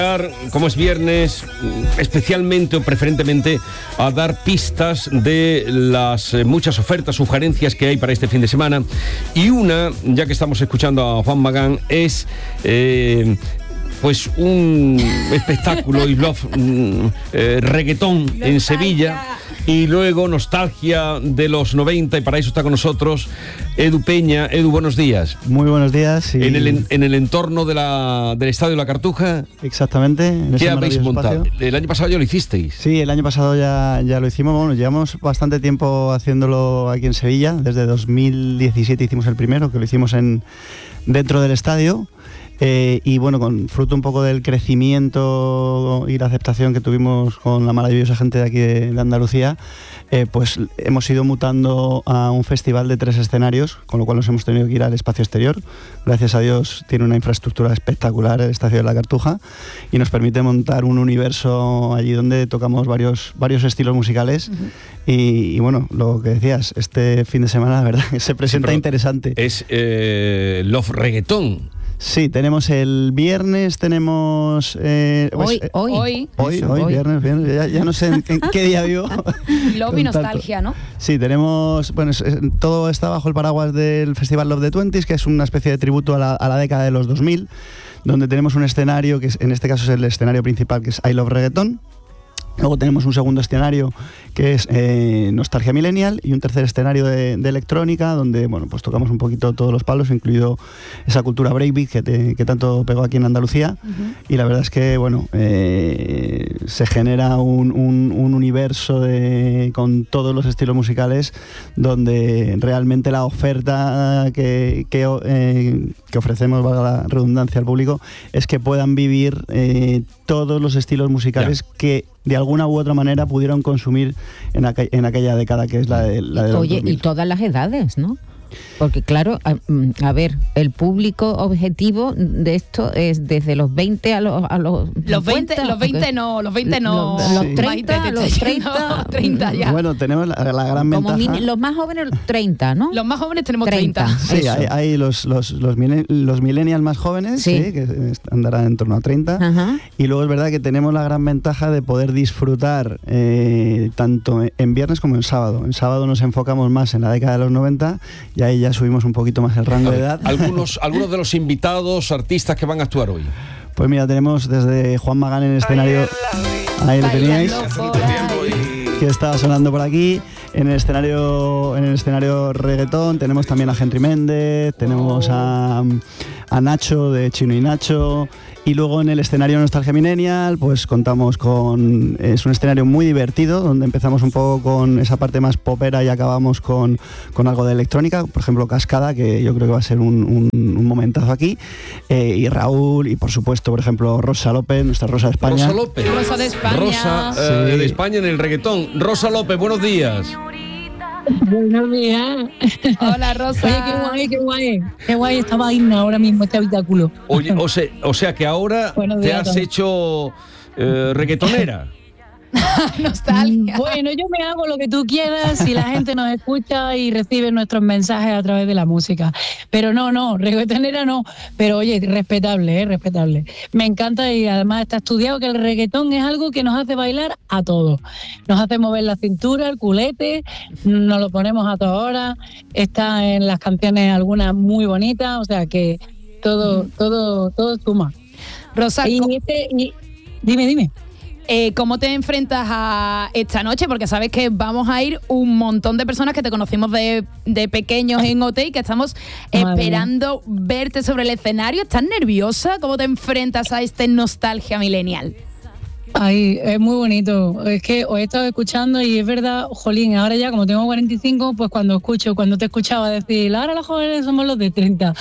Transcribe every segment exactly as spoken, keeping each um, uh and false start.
Como es viernes, especialmente o preferentemente a dar pistas de las eh, muchas ofertas, sugerencias que hay para este fin de semana. Y una, ya que estamos escuchando a Juan Magán, es eh, pues un espectáculo y love eh, reggaetón en Sevilla. Y luego nostalgia de los noventa, y para eso está con nosotros Edu Peña. Edu, buenos días. Muy buenos días. Y... En, el, en el entorno de la, del Estadio La Cartuja. Exactamente. En ¿Qué habéis montado? Espacio. El año pasado ya lo hicisteis. Sí, el año pasado ya, ya lo hicimos. Bueno, llevamos bastante tiempo haciéndolo aquí en Sevilla. Desde dos mil diecisiete hicimos el primero, que lo hicimos en dentro del estadio. Eh, y bueno, con fruto un poco del crecimiento y la aceptación que tuvimos con la maravillosa gente de aquí de, de Andalucía, eh, pues hemos ido mutando a un festival de tres escenarios, con lo cual nos hemos tenido que ir al espacio exterior. Gracias a Dios tiene una infraestructura espectacular el Estadio de la Cartuja y nos permite montar un universo allí donde tocamos varios, varios estilos musicales. Uh-huh. y, y bueno, lo que decías, este fin de semana la verdad que se presenta sí, interesante. Es eh, Love Reggaetón. Sí, tenemos el viernes, tenemos... Eh, pues, hoy, hoy, hoy. Hoy, hoy, hoy, viernes, viernes, ya, ya no sé en, en qué día vivo. Love y nostalgia, ¿no? Sí, tenemos... Bueno, es, es, todo está bajo el paraguas del Festival Love the Twenties, que es una especie de tributo a la, a la década de los dos mil, donde tenemos un escenario, que es, en este caso es el escenario principal, que es I Love Reggaeton. Luego tenemos un segundo escenario que es eh, Nostalgia Millennial y un tercer escenario de, de electrónica donde bueno, pues tocamos un poquito todos los palos, incluido esa cultura breakbeat que, te, que tanto pegó aquí en Andalucía. Uh-huh. Y la verdad es que bueno, eh, se genera un, un, un universo de, con todos los estilos musicales donde realmente la oferta que, que, eh, que ofrecemos, valga la redundancia, al público es que puedan vivir eh, todos los estilos musicales yeah. que de alguna u otra manera pudieron consumir en, aqu- en aquella década que es la de, la de Oye, dos mil. Y todas las edades, ¿no? Porque claro, a, a ver, el público objetivo de esto es desde los veinte a los a los los veinte, los veinte no, los veinte no, los, los sí. treinta, los treinta, treinta ya. Bueno, tenemos la, la gran Como ventaja. Min, los más jóvenes treinta, ¿no? Los más jóvenes tenemos treinta. Sí, hay, hay los los los, milen, los millennials más jóvenes, sí. Sí, que andarán en torno a treinta. Ajá. Y luego es verdad que tenemos la gran ventaja de poder disfrutar eh, tanto en viernes como en sábado. En sábado nos enfocamos más en la década de los noventa y ahí ya subimos un poquito más el rango de edad. Algunos, algunos de los invitados, artistas que van a actuar hoy. Pues mira, tenemos desde Juan Magán en el escenario, ahí lo teníais, que estaba sonando por aquí. En el escenario, en el escenario reggaetón tenemos también a Henry Méndez, tenemos a, a Nacho de Chino y Nacho. Y luego en el escenario Nostalgia Millennial, pues contamos con... Es un escenario muy divertido, donde empezamos un poco con esa parte más popera y acabamos con, con algo de electrónica, por ejemplo Cascada, que yo creo que va a ser un, un, un momentazo aquí, eh, y Raúl, y por supuesto, por ejemplo, Rosa López, nuestra Rosa de España. Rosa López. Rosa de España. Rosa eh, sí. de España en el reggaetón. Rosa López, buenos días. Buenos días. Hola, Rosa. Oye, qué guay, qué guay. Qué guay estaba Inna ahora mismo este habitáculo. Oye, o sea, o sea que ahora te has hecho eh, reggaetonera. Nostalgia. Bueno, yo me hago lo que tú quieras si la gente nos escucha y recibe nuestros mensajes a través de la música. Pero no, no, reggaetonera no. Pero oye, respetable, ¿eh? Respetable. Me encanta y además está estudiado que el reggaetón es algo que nos hace bailar a todos. Nos hace mover la cintura, el culete, nos lo ponemos a toda hora. Está en las canciones algunas muy bonitas, o sea que todo, todo, todo suma. Rosa, y este, y, dime, dime. Eh, ¿Cómo te enfrentas a esta noche? Porque sabes que vamos a ir un montón de personas que te conocimos de, de pequeños en O T y que estamos esperando verte sobre el escenario. ¿Estás nerviosa? ¿Cómo te enfrentas a este Nostalgia Millennial? Ay, es muy bonito. Es que os he estado escuchando y es verdad, jolín, ahora ya como tengo cuarenta y cinco, pues cuando escucho, cuando te escuchaba decir, ahora los jóvenes somos los de treinta.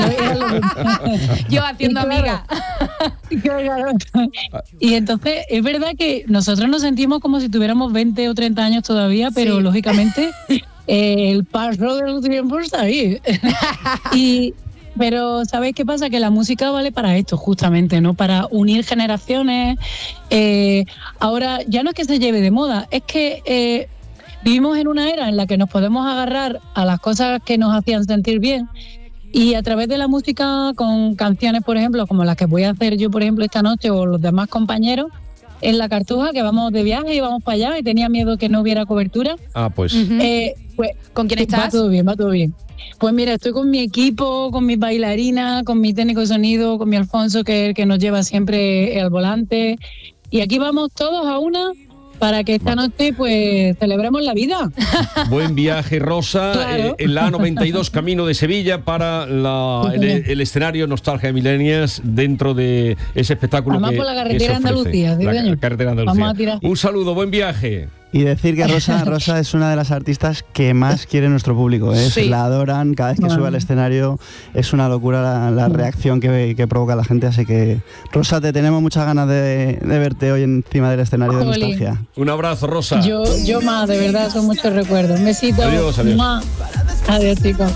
Yo haciendo y amiga. Claro, y entonces es verdad que nosotros nos sentimos como si tuviéramos veinte o treinta años todavía, pero sí. Lógicamente eh, el paso de los tiempos está ahí. y Pero ¿sabéis qué pasa? Que la música vale para esto, justamente, ¿no? Para unir generaciones. Eh, ahora, ya no es que se lleve de moda, es que eh, vivimos en una era en la que nos podemos agarrar a las cosas que nos hacían sentir bien Y a través de la música, con canciones, por ejemplo, como las que voy a hacer yo, por ejemplo, esta noche, o los demás compañeros, en la Cartuja, que vamos de viaje y vamos para allá, y tenía miedo que no hubiera cobertura. Ah, pues. Ujú. Eh, pues ¿Con quién va estás? todo bien, va todo bien. Pues mira, estoy con mi equipo, con mis bailarinas, con mi técnico de sonido, con mi Alfonso, que es el que nos lleva siempre al volante. Y aquí vamos todos a una para que esta noche pues celebremos la vida. Buen viaje, Rosa, Claro. eh, en la A noventa y dos camino de Sevilla para la, el, el escenario Nostalgia de Millennials dentro de ese espectáculo. Además que, por la que carretera se ofrece. Andalucía, sí, La señor. carretera Andalucía. Vamos a tirar. Un saludo, buen viaje. Y decir que Rosa, Rosa es una de las artistas que más quiere nuestro público. ¿eh? Sí. La adoran, cada vez que Bueno. sube al escenario es una locura la, la reacción que, que provoca la gente. Así que, Rosa, te tenemos muchas ganas de, de verte hoy encima del escenario de Jolín. Nostalgia. Un abrazo, Rosa. Yo, yo más, de verdad, son muchos recuerdos. Un besito. Adiós, adiós. Mua. Adiós, chicos.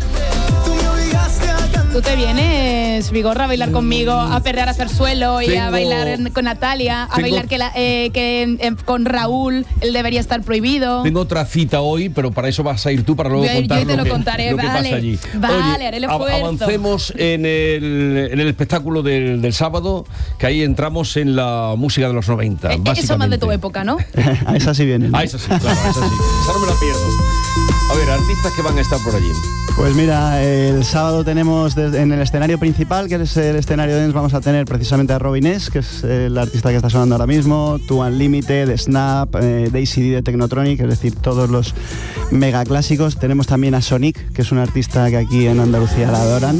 Tú te vienes, Vigorra, a bailar conmigo, a perrear hasta el suelo y a Tengo- bailar en- con Natalia, a tengo- bailar que, la- eh, que eh, con Raúl él debería estar prohibido. Tengo otra cita hoy, pero para eso vas a ir tú para luego Yo- yo contar te lo, lo que, contaré, lo que vale. pasa allí. Vale, Oye, haré el a- esfuerzo. avancemos en el, en el espectáculo del, del sábado, que ahí entramos en la música de los noventa. Eh, eso más de tu básicamente. época, ¿no? A esa sí viene. ¿no? Ah, esa sí, claro, esa sí. Esa no me la pierdo. A ver, artistas que van a estar por allí. Pues mira, el sábado tenemos desde- en el escenario principal, que es el escenario Dance, vamos a tener precisamente a Robin S, que es el artista que está sonando ahora mismo, Two Unlimited, Snap, eh, Daisy D de Technotronic, es decir, todos los mega clásicos. Tenemos también a Sonic, que es un artista que aquí en Andalucía la adoran.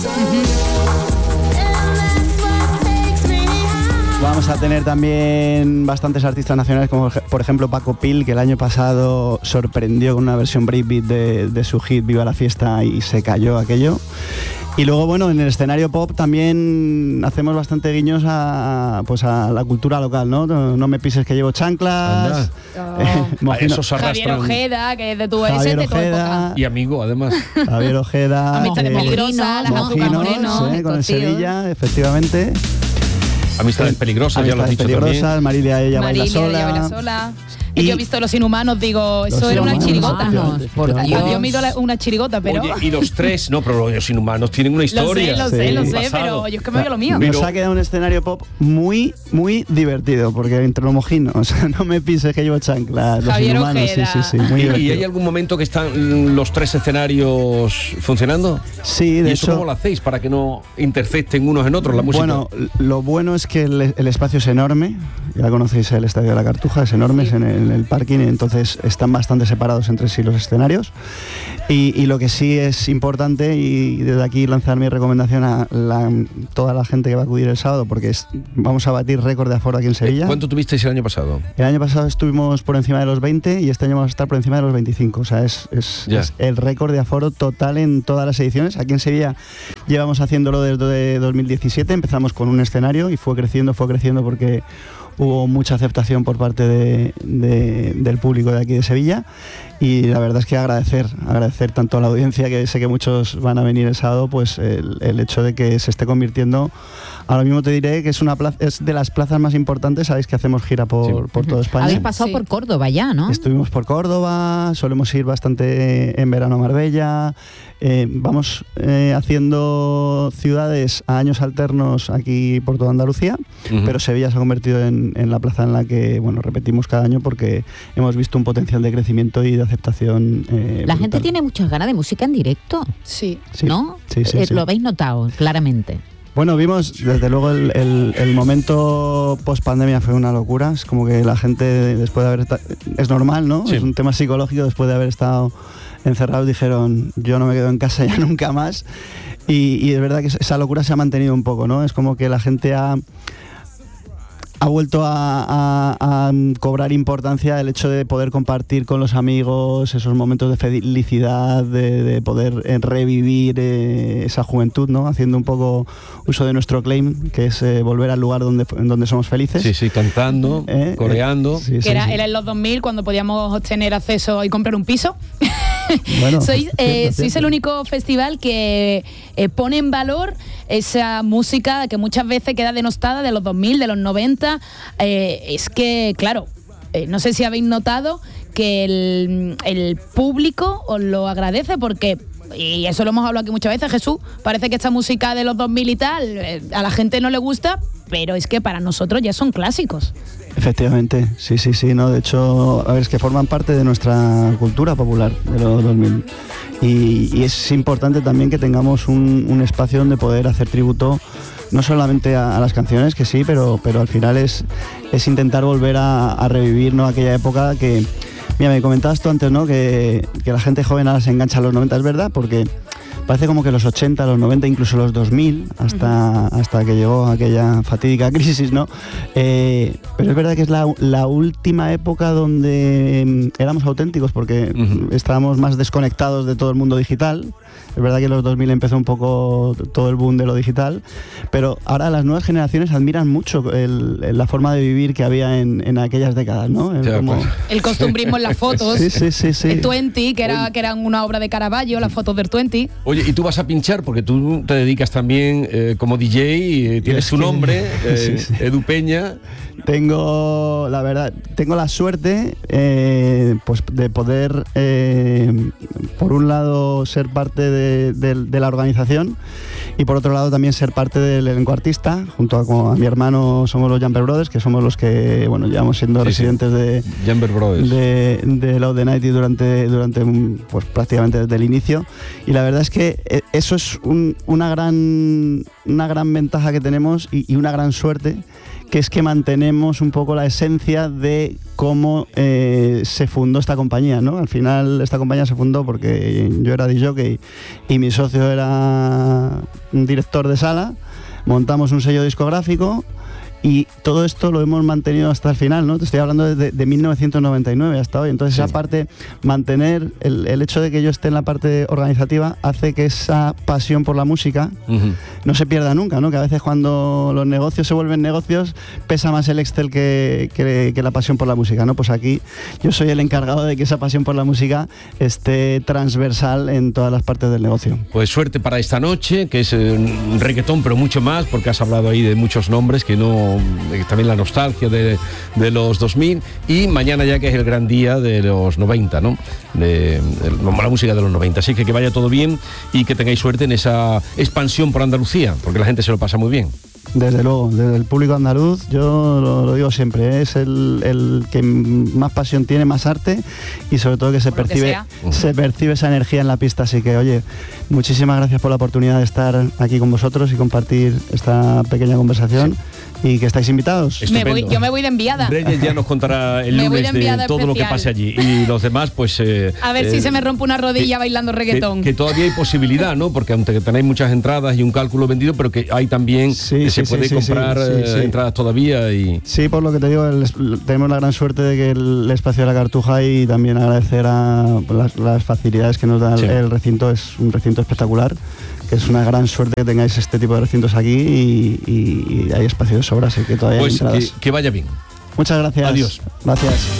Vamos a tener también bastantes artistas nacionales, como por ejemplo Paco Pil, que el año pasado sorprendió con una versión breakbeat de, de su hit Viva la Fiesta y se cayó aquello. Y luego, bueno, en el escenario pop también hacemos bastante guiños a, pues a la cultura local, ¿no? No, no me pises que llevo chanclas. Oh. eh, A Mojino- esos Javier arrastran. Ojeda, que es de tu, ese es Javier de tu Ojeda. época. Y amigo, además. Javier Ojeda. Amistades eh, peligrosas, las azúcar Mojinos, moreno. eh, con el Cocido. Sevilla, efectivamente. Amistades peligrosas, ya lo has Amistades dicho peligrosas, también. Marilia ella baila Marilia, sola. ella baila sola. Y, Y- yo he visto Los Inhumanos, digo, eso Los era una Inhumanos, chirigota. efectivamente, Por efectivamente. Dios. Yo me he ido a la- una chirigota, pero... Oye, y los tres, no, pero los inhumanos tienen una Lo historia. sé, lo Sí. sé, lo sé, Pasado. pero yo es que me voy a lo mío. Pero- Nos ha quedado un escenario pop muy, muy divertido, porque entre los mojinos, no me pises que llevo chanclas, los Javier inhumanos, sí, Ojeda. sí, sí, muy ¿Y, y divertido. hay algún momento que están los tres escenarios funcionando? Sí, ¿Y de eso hecho, cómo lo hacéis para que no intercepten unos en otros la música? bueno, lo bueno es que el, el espacio es enorme, ya conocéis el Estadio de la Cartuja, es enorme, Sí. es en el, en el parking, entonces están bastante separados entre sí los escenarios. Y, y lo que sí es importante, y desde aquí lanzar mi recomendación a la- toda la gente que va a acudir el sábado, porque es- vamos a batir récord de aforo aquí en Sevilla. ¿Cuánto tuvisteis el año pasado? El año pasado estuvimos por encima de los veinte y este año vamos a estar por encima de los veinticinco. O sea, es, es- Ya. es el récord de aforo total en todas las ediciones. Aquí en Sevilla llevamos haciéndolo desde dos mil diecisiete. Empezamos con un escenario y fue creciendo, fue creciendo porque hubo mucha aceptación por parte de- de- del público de aquí de Sevilla. Y la verdad es que agradecer, agradecer tanto a la audiencia, que sé que muchos van a venir el sábado, pues el, el hecho de que se esté convirtiendo. Ahora mismo te diré que es una plaza, es de las plazas más importantes. Sabéis que hacemos gira por, Sí. por toda España. Habéis pasado Sí. por Córdoba ya, ¿no? Estuvimos por Córdoba, solemos ir bastante en verano a Marbella. Eh, vamos eh, haciendo ciudades a años alternos aquí por toda Andalucía, Ujú. pero Sevilla se ha convertido en, en la plaza en la que bueno repetimos cada año porque hemos visto un potencial de crecimiento y de aceptación. eh, La gente brutal. tiene muchas ganas de música en directo, Sí. Sí, ¿no? sí, sí, Eh, sí. Lo habéis notado, claramente. Bueno, vimos, desde luego, el, el- el momento post-pandemia fue una locura. Es como que la gente, después de haber estado... Es normal, ¿no? Sí. Es un tema psicológico. Después de haber estado encerrados, dijeron, yo no me quedo en casa ya nunca más. Y, y es verdad que esa locura se ha mantenido un poco, ¿no? Es como que la gente ha... ha vuelto a, a- a cobrar importancia el hecho de poder compartir con los amigos esos momentos de felicidad, de, de poder eh, revivir eh, esa juventud, ¿no? Haciendo un poco uso de nuestro claim, que es eh, volver al lugar donde, en donde somos felices. Sí, sí, cantando, Eh, coreando. eh, sí, Que sí, era, sí. era en los dos mil cuando podíamos obtener acceso y comprar un piso. Bueno, sois, eh, cierto, sois cierto. el único festival que eh, pone en valor esa música que muchas veces queda denostada de los dos mil, de los noventa. Eh, es que, claro, eh, no sé si habéis notado que el, el público os lo agradece porque y eso lo hemos hablado aquí muchas veces, Jesús, parece que esta música de los dos mil y tal, eh, a la gente no le gusta, pero es que para nosotros ya son clásicos. Efectivamente, sí, sí, sí, no, de hecho, a ver, es que forman parte de nuestra cultura popular de los dos mil. Y, y es importante también que tengamos un, un espacio donde poder hacer tributo no solamente a, a las canciones, que sí, pero, pero al final es, es intentar volver a, a revivir, ¿no?, aquella época que... Mira, me comentabas tú antes, ¿no?, que, que la gente joven ahora se engancha a los noventa, es verdad, porque parece como que los ochenta, los noventa, incluso los dos mil, hasta, uh-huh. hasta que llegó aquella fatídica crisis, ¿no? Eh, pero es verdad que es la, la última época donde éramos auténticos, porque uh-huh. estábamos más desconectados de todo el mundo digital. Es verdad que en los dos mil empezó un poco todo el boom de lo digital, pero ahora las nuevas generaciones admiran mucho el, el, la forma de vivir que había en, en aquellas décadas, ¿no? El, ya, como... pues. el costumbrismo en las fotos. Sí, sí, sí, sí. El veinte, que, era, que eran una obra de Caravaggio, las fotos del veinte. Oye, y tú vas a pinchar porque tú te dedicas también eh, como D J, eh, tienes es tu que... nombre, eh, sí, sí. Edu Peña. Tengo, la verdad, tengo la suerte eh, pues de poder, eh, por un lado, ser parte de, de, de la organización y por otro lado también ser parte del elenco artista. Junto a, con, a mi hermano somos los Jumper Brothers, que somos los que, bueno, llevamos siendo sí, residentes sí. de Jumper Brothers de, de Love the Nighty durante, durante pues prácticamente desde el inicio. Y la verdad es que eso es un, una gran una gran ventaja que tenemos y, y una gran suerte, que es que mantenemos un poco la esencia de cómo eh, se fundó esta compañía, ¿no? Al final esta compañía se fundó porque yo era D J y mi socio era un director de sala, montamos un sello discográfico y todo esto lo hemos mantenido hasta el final, ¿no? Te estoy hablando de, de mil novecientos noventa y nueve hasta hoy. Entonces, sí. esa parte, mantener el, el hecho de que yo esté en la parte organizativa hace que esa pasión por la música uh-huh. no se pierda nunca, ¿no? Que a veces cuando los negocios se vuelven negocios pesa más el Excel que, que, que la pasión por la música, ¿no? Pues aquí yo soy el encargado de que esa pasión por la música esté transversal en todas las partes del negocio. Pues suerte para esta noche, que es un reggaetón, pero mucho más, porque has hablado ahí de muchos nombres que no... también la nostalgia de, de los dos mil, y mañana ya que es el gran día de los noventa, ¿no? De, de la música de los noventa, así que que vaya todo bien y que tengáis suerte en esa expansión por Andalucía, porque la gente se lo pasa muy bien. Desde luego, desde el público andaluz, yo lo, lo digo siempre, es el, el que más pasión tiene, más arte y sobre todo que se por percibe que se percibe esa energía en la pista. Así que, oye, muchísimas gracias por la oportunidad de estar aquí con vosotros y compartir esta pequeña conversación. Sí. Y que estáis invitados. Me voy, yo me voy de enviada. Reyes ya nos contará el lunes de, de todo especial. Lo que pase allí. Y los demás, pues... Eh, a ver eh, si se me rompe una rodilla que, bailando reggaetón. Que, que todavía hay posibilidad, ¿no? Porque aunque tenéis muchas entradas y un cálculo vendido, pero que hay también... Sí, que sí, se puede sí, comprar sí, sí, sí. entradas todavía y... Sí, por lo que te digo, el, tenemos la gran suerte de que el espacio de la Cartuja, y también agradecer a las, las facilidades que nos da sí. el, el recinto. Es un recinto espectacular, que es una gran suerte que tengáis este tipo de recintos aquí y, y, y hay espacio de sobra, así que todavía pues hay entradas. Que, que vaya bien. Muchas gracias. Adiós. Gracias.